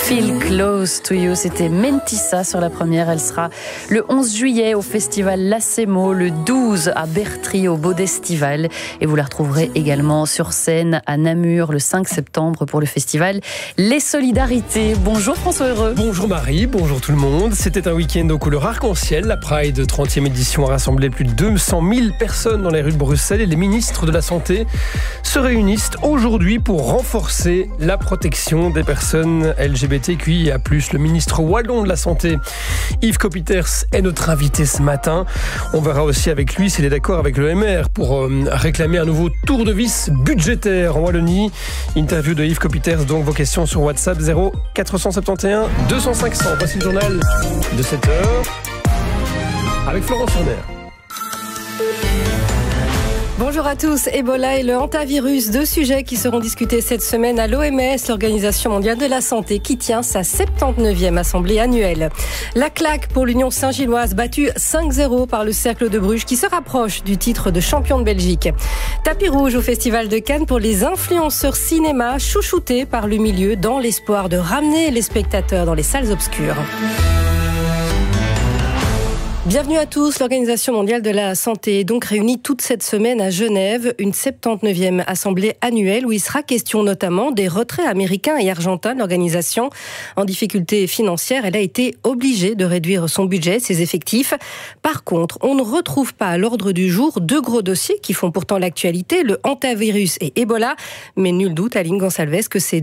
Feel Close to You, c'était Mentissa sur la première. Elle sera le 11 juillet au festival Lacemo, le 12 à Bertry au Bodestival. Et vous la retrouverez également sur scène à Namur le 5 septembre pour le festival Les Solidarités. Bonjour François Heureux. Bonjour Marie, bonjour tout le monde. C'était un week-end aux couleurs arc-en-ciel. La Pride 30e édition a rassemblé plus de 200 000 personnes dans les rues de Bruxelles et les ministres de la Santé se réunissent aujourd'hui pour renforcer la protection des personnes LGBTQIA+. Le ministre wallon de la Santé, Yves Coppieters, est notre invité ce matin. On verra aussi avec lui s'il est d'accord avec le MR pour réclamer un nouveau tour de vis budgétaire en Wallonie. Interview de Yves Coppieters, donc vos questions sur WhatsApp 0471 200 500. Voici le journal de 7h avec Florence Horner. Bonjour à tous. Ebola et le hantavirus, deux sujets qui seront discutés cette semaine à l'OMS, l'Organisation mondiale de la santé, qui tient sa 79e assemblée annuelle. La claque pour l'Union Saint-Gilloise, battue 5-0 par le Cercle de Bruges, qui se rapproche du titre de champion de Belgique. Tapis rouge au Festival de Cannes pour les influenceurs cinéma, chouchoutés par le milieu dans l'espoir de ramener les spectateurs dans les salles obscures. Bienvenue à tous. L'Organisation mondiale de la santé est donc réunie toute cette semaine à Genève, une 79e assemblée annuelle où il sera question notamment des retraits américains et argentins de l'organisation. En difficulté financière, elle a été obligée de réduire son budget, ses effectifs. Par contre, on ne retrouve pas à l'ordre du jour deux gros dossiers qui font pourtant l'actualité, le hantavirus et Ebola. Mais nul doute, Aline Gonçalves, que ces